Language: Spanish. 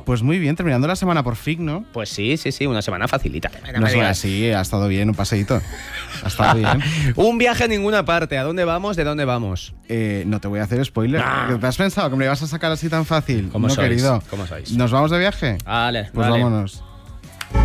todo? Pues muy bien, terminando la semana por fin, ¿no? Pues sí, una semana facilita. No sé, sí, ha estado bien, un paseíto. Ha estado bien. Un viaje a ninguna parte. ¿A dónde vamos? ¿De dónde vamos? No te voy a hacer spoiler. ¿Te has pensado que me lo ibas a sacar así tan fácil? ¿Cómo no, sois? querido. ¿Cómo sois? ¿Nos vamos de viaje? Vale, Pues vale. vámonos.